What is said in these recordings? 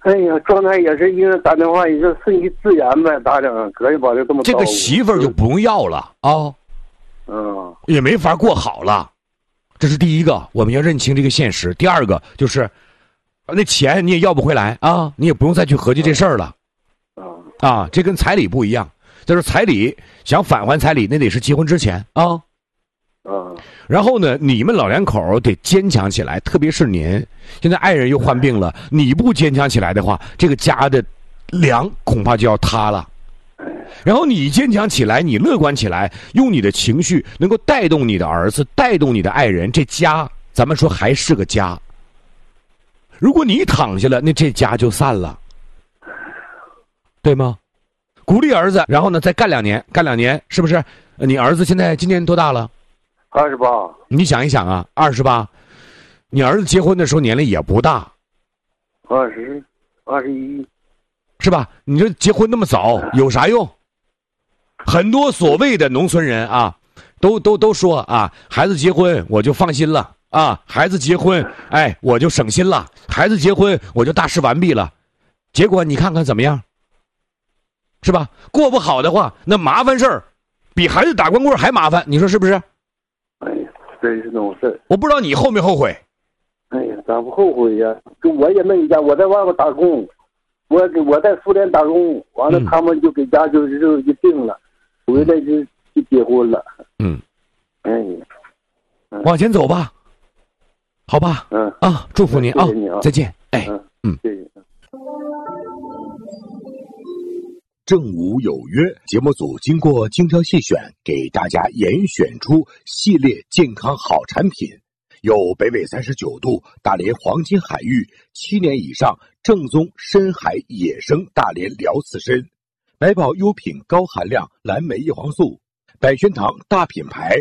哎呀，状态也是因为打电话也是顺其自然呗，咋整？可以把这么这个媳妇儿就不用要了啊，也没法过好了。这是第一个，我们要认清这个现实。第二个就是，那钱你也要不回来啊，你也不用再去合计这事儿了。啊，这跟彩礼不一样，就是彩礼想返还彩礼，那得是结婚之前啊。然后呢，你们老两口得坚强起来，特别是您，现在爱人又患病了，你不坚强起来的话，这个家的梁恐怕就要塌了。然后你坚强起来，你乐观起来，用你的情绪能够带动你的儿子，带动你的爱人，这家咱们说还是个家。如果你躺下了，那这家就散了，对吗？鼓励儿子，然后呢再干2年，干2年，是不是？你儿子现在今年多大了 ？28。 你想一想啊，28，你儿子结婚的时候年龄也不大 ，20、21， 是吧？你这结婚那么早有啥用？很多所谓的农村人啊，都说啊，孩子结婚我就放心了啊，孩子结婚，哎，我就省心了，孩子结婚我就大事完毕了。结果你看看怎么样？是吧？过不好的话，那麻烦事儿比孩子打光棍还麻烦，你说是不是？ 哎呀，真是那种事儿。 我不知道你后没后悔。 哎呀，咋不后悔呀？我也弄一家，我在外面打工，我在苏联打工，完了他们就给家就定了，回来就结婚了。哎呀， 往前走吧，好吧？祝福您啊，再见。哎， 谢谢。 正午有约节目组经过精挑细选，给大家严选出系列健康好产品，有北纬39度大连黄金海域7年以上正宗深海野生大连辽刺参，百宝优品高含量蓝莓叶黄素，百宣堂大品牌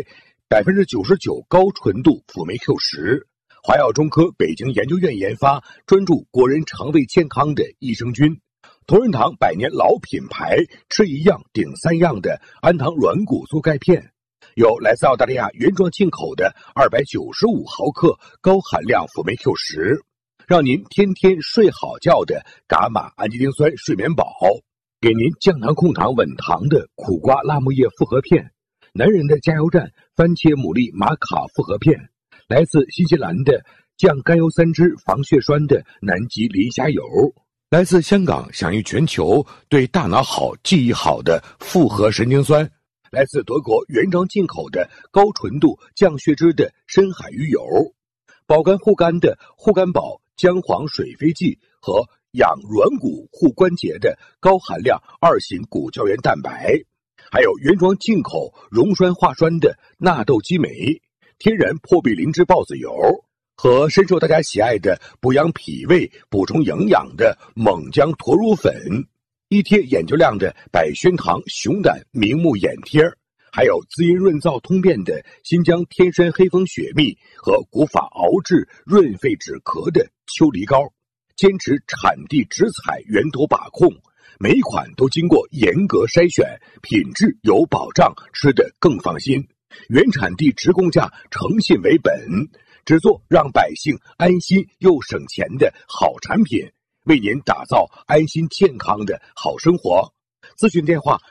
99%高纯度辅酶 Q10，华药中科北京研究院研发，专注国人肠胃健康的益生菌。同仁堂100年老品牌，吃一样顶3样的安糖软骨素钙片，有来自澳大利亚原装进口的295毫克高含量辅酶 Q10，让您天天睡好觉的伽马氨基丁酸睡眠宝，给您降糖控糖稳糖的苦瓜辣木叶复合片，男人的加油站番茄牡蛎玛卡复合片，来自新西兰的降甘油三酯防血栓的南极磷虾油，来自香港享誉全球对大脑好记忆好的复合神经酸，来自德国原装进口的高纯度降血脂的深海鱼油，保肝护肝的护肝宝姜黄水飞剂和养软骨护关节的高含量2型骨胶原蛋白，还有原装进口溶栓化栓的纳豆激酶，天然破壁灵芝孢子油，和深受大家喜爱的补养脾胃补充营养的锰姜驼乳粉，一贴眼球亮的百宣堂熊胆明目眼贴，还有滋阴润燥通便的新疆天山黑蜂雪蜜和古法熬制润肺止咳的秋梨膏，坚持产地直采源头把控，每一款都经过严格筛选，品质有保障，吃得更放心，原产地直供价，诚信为本，只做让百姓安心又省钱的好产品，为您打造安心健康的好生活。咨询电话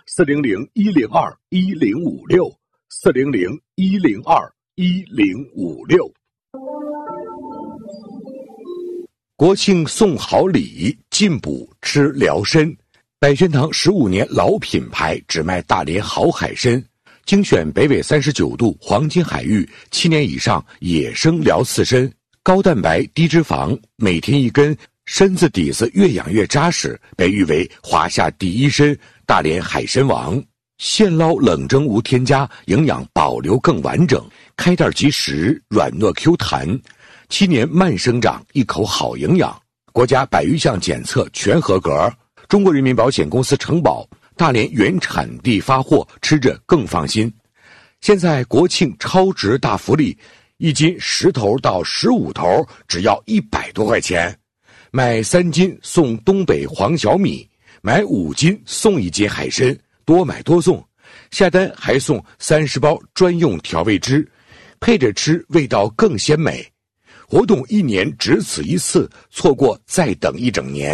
400-102-1056 400-102-1056。国庆送好礼，进补吃辽参，百宣堂15年老品牌，只卖大连好海参，精选北纬39度黄金海域7年以上野生辽刺参，高蛋白低脂肪，每天1根，参子底子越养越扎实，被誉为华夏第一参，大连海参王。现捞冷蒸无添加，营养保留更完整，开袋即食，软糯 Q 弹，7年慢生长，一口好营养，国家100余项检测全合格，中国人民保险公司承保，大连原产地发货，吃着更放心。现在国庆超值大福利，1斤10头到15头只要100多块钱，买3斤送东北黄小米，买5斤送1斤海参，多买多送，下单还送30包专用调味汁，配着吃味道更鲜美。活动1年只此一次，错过再等1整年。